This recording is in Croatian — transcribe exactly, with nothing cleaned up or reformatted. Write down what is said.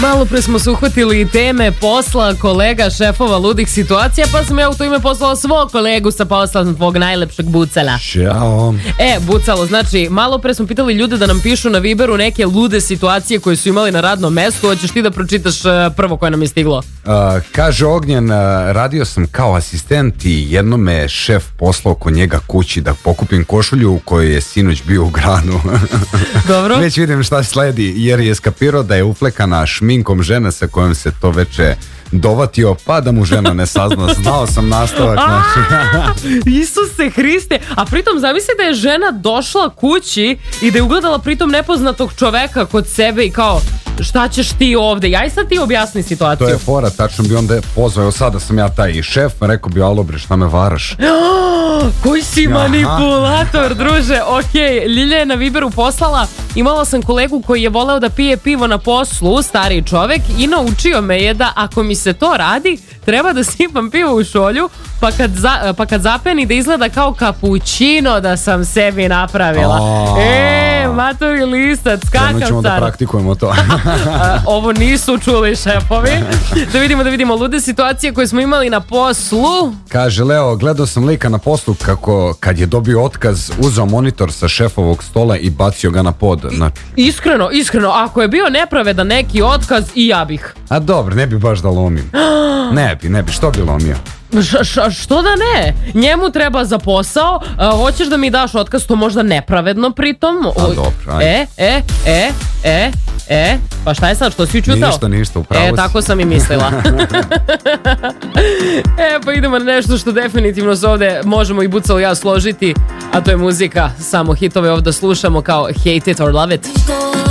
Malo pre smo se uhvatili teme posla, kolega, šefova, ludih situacija, pa sam ja u to ime poslala svog kolegu sa posla, tvog najlepšeg Bucala. Ćao. E, Bucalo, znači, malo pre smo pitali ljude da nam pišu na Viberu neke lude situacije koje su imali na radnom mestu. Hoćeš ti da pročitaš uh, prvo koje nam je stiglo? Uh, kaže Ognjen, uh, radio sam kao asistent i jedno me je šef poslao kod njega kući da pokupim košulju u kojoj je sinoć bio u gradu. Dobro. Već vidim šta sledi, jer je skapirao da je uflekana šminkom žena sa kojom se to veče dovatio, pa da mu žena ne sazna. Znao sam nastavak. Znači. Isuse Hriste. A pritom zamisli da je žena došla kući i da je ugledala pritom nepoznatog čoveka kod sebe i kao, šta ćeš ti ovde? Ja i sad ti objasni situaciju. To je fora, tačno bi onda pozvao, evo sada sam ja taj šef, rekao bi, alo bre, šta me varaš? Koji si manipulator, druže. Ok, Ljilja je na Viberu poslala. Imala sam kolegu koji je voleo da pije pivo na poslu, stariji čovek, i naučio me je da ako mi se to radi, treba da sipam pivo u šolju, pa kad, za, pa kad zapeni da izgleda kao kapućino da sam sebi napravila. Oh. E, matori listac, kakav car. ćemo da praktikujemo to. Ovo nisu čuli šefovi. Da vidimo, da vidimo lude situacije koje smo imali na poslu. Kaže Leo, gledao sam lika na poslu kako kad je dobio otkaz, uzeo monitor sa šefovog stola i bacio ga na pod. Na... Iskreno, iskreno, ako je bio nepravedan neki otkaz, i ja bih. A dobro, ne bi baš da lomim. Ne bi, ne bi, što bi lomio? Š, š, što da ne? Njemu treba za posao. A, hoćeš da mi daš otkaz, to možda nepravedno pritom. A dobro, ajde. E, e, e, e, e. Pa šta je sad, što si učutao? Ništa, ništa, upravo si. E, tako sam i mislila. E, pa idemo na nešto što definitivno se ovde možemo i Bucalo i ja složiti, a to je muzika. Samo hitove ovde slušamo kao Hate It or Love It.